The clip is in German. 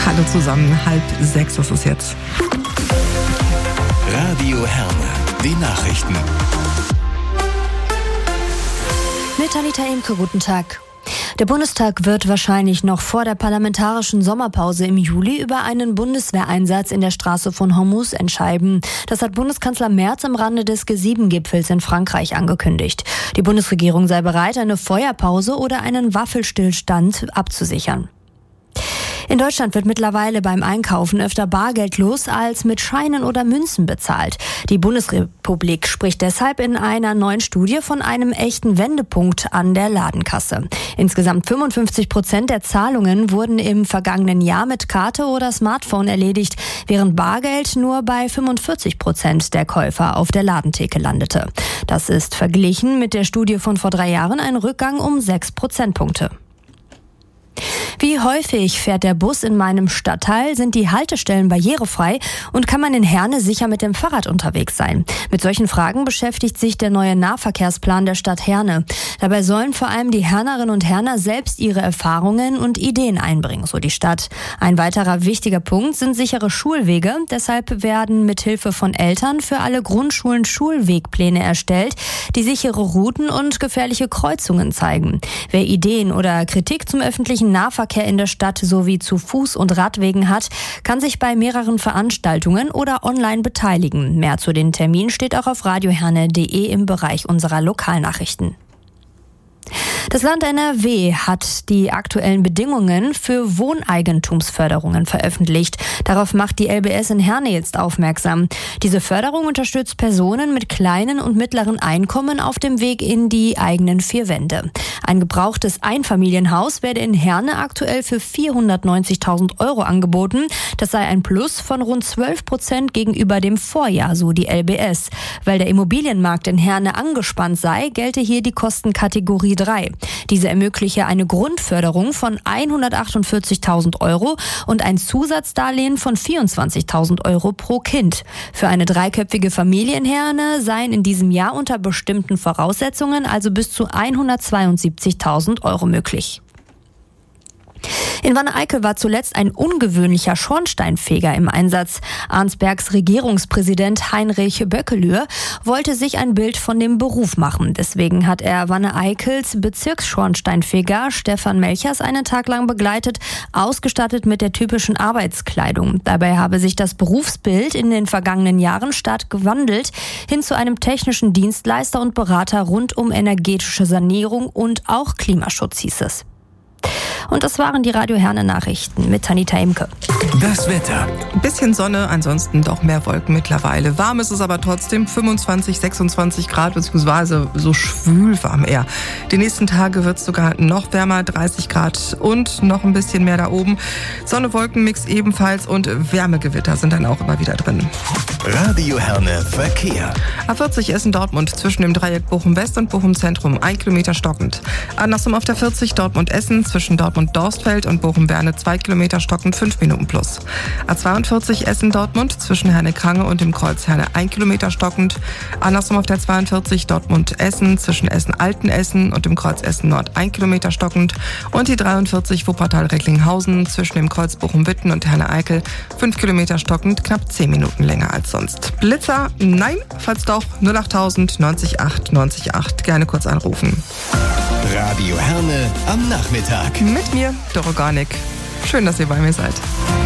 Hallo zusammen, 5:30 ist es jetzt. Radio Herne, die Nachrichten. Mit Anita Imke, guten Tag. Der Bundestag wird wahrscheinlich noch vor der parlamentarischen Sommerpause im Juli über einen Bundeswehreinsatz in der Straße von Hormuz entscheiden. Das hat Bundeskanzler Merz am Rande des G7-Gipfels in Frankreich angekündigt. Die Bundesregierung sei bereit, eine Feuerpause oder einen Waffenstillstand abzusichern. In Deutschland wird mittlerweile beim Einkaufen öfter bargeldlos als mit Scheinen oder Münzen bezahlt. Die Bundesrepublik spricht deshalb in einer neuen Studie von einem echten Wendepunkt an der Ladenkasse. Insgesamt 55% der Zahlungen wurden im vergangenen Jahr mit Karte oder Smartphone erledigt, während Bargeld nur bei 45% der Käufer auf der Ladentheke landete. Das ist verglichen mit der Studie von vor 3 Jahren ein Rückgang um 6 Prozentpunkte. Wie häufig fährt der Bus in meinem Stadtteil? Sind die Haltestellen barrierefrei? Und kann man in Herne sicher mit dem Fahrrad unterwegs sein? Mit solchen Fragen beschäftigt sich der neue Nahverkehrsplan der Stadt Herne. Dabei sollen vor allem die Hernerinnen und Herner selbst ihre Erfahrungen und Ideen einbringen, so die Stadt. Ein weiterer wichtiger Punkt sind sichere Schulwege. Deshalb werden mithilfe von Eltern für alle Grundschulen Schulwegpläne erstellt, die sichere Routen und gefährliche Kreuzungen zeigen. Wer Ideen oder Kritik zum öffentlichen Nahverkehr in der Stadt sowie zu Fuß- und Radwegen hat, kann sich bei mehreren Veranstaltungen oder online beteiligen. Mehr zu den Terminen steht auch auf radioherne.de im Bereich unserer Lokalnachrichten. Das Land NRW hat die aktuellen Bedingungen für Wohneigentumsförderungen veröffentlicht. Darauf macht die LBS in Herne jetzt aufmerksam. Diese Förderung unterstützt Personen mit kleinen und mittleren Einkommen auf dem Weg in die eigenen 4 Wände. Ein gebrauchtes Einfamilienhaus werde in Herne aktuell für 490.000 € angeboten. Das sei ein Plus von rund 12% gegenüber dem Vorjahr, so die LBS. Weil der Immobilienmarkt in Herne angespannt sei, gelte hier die Kostenkategorie 3. Diese ermögliche eine Grundförderung von 148.000 € und ein Zusatzdarlehen von 24.000 € pro Kind. Für eine 3-köpfige Familie in Herne seien in diesem Jahr unter bestimmten Voraussetzungen also bis zu 172.000 € möglich. In Wanne-Eickel war zuletzt ein ungewöhnlicher Schornsteinfeger im Einsatz. Arnsbergs Regierungspräsident Heinrich Böckelür wollte sich ein Bild von dem Beruf machen. Deswegen hat er Wanne-Eickels Bezirksschornsteinfeger Stefan Melchers einen Tag lang begleitet, ausgestattet mit der typischen Arbeitskleidung. Dabei habe sich das Berufsbild in den vergangenen Jahren stark gewandelt, hin zu einem technischen Dienstleister und Berater rund um energetische Sanierung und auch Klimaschutz, hieß es. Und das waren die Radio Herne Nachrichten mit Anita Imke. Das Wetter. Ein bisschen Sonne, ansonsten doch mehr Wolken mittlerweile. Warm ist es aber trotzdem, 25, 26 Grad, beziehungsweise so schwül warm eher. Die nächsten Tage wird es sogar noch wärmer, 30 Grad und noch ein bisschen mehr da oben. Sonne-Wolken-Mix ebenfalls und Wärmegewitter sind dann auch immer wieder drin. Radio Herne Verkehr. A40 Essen-Dortmund zwischen dem Dreieck Bochum-West und Bochum-Zentrum 1 Kilometer stockend. Andersrum auf der 40 Dortmund-Essen zwischen Dortmund-Dorstfeld und Bochum-Berne 2 Kilometer stockend 5 Minuten plus. A42 Essen-Dortmund zwischen Herne-Krange und dem Kreuz Herne 1 Kilometer stockend. Andersrum auf der 42 Dortmund-Essen zwischen Essen-Altenessen und dem Kreuz Essen-Nord 1 Kilometer stockend. Und die 43 Wuppertal-Recklinghausen zwischen dem Kreuz Bochum-Witten und Herne-Eickel 5 Kilometer stockend, knapp 10 Minuten länger als sonst. Blitzer? Nein, falls doch 08000 90 8 90 8. Gerne kurz anrufen. Radio Herne am Nachmittag. Mit mir, Doroganik. Schön, dass ihr bei mir seid.